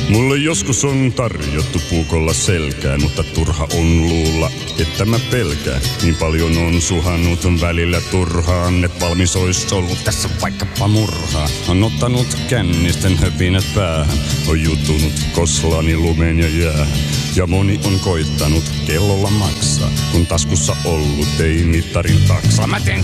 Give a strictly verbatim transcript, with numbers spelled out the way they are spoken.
Mulle joskus on tarjottu puukolla selkään, mutta turha on luulla, että mä pelkään. Niin paljon on suhannut välillä turhaan, et valmis ois ollut tässä vaikkapa murhaa. On ottanut kännisten höpinät päähän, on jutunut koslani lumeen ja jäähän. Ja moni on koittanut kellolla maksaa, kun taskussa ollut ei mittarin taksaa. Mä teen